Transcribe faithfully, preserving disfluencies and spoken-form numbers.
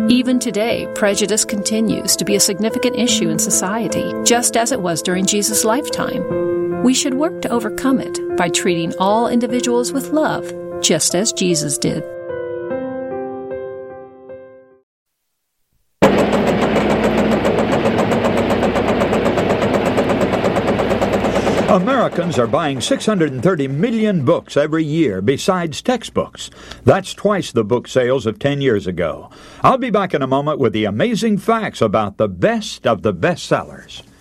Even today, prejudice continues to be a significant issue in society, just as it was during Jesus' lifetime. We should work to overcome it by treating all individuals with love, just as Jesus did. Americans are buying six hundred thirty million books every year, besides textbooks. That's twice the book sales of ten years ago. I'll be back in a moment with the amazing facts about the best of the bestsellers.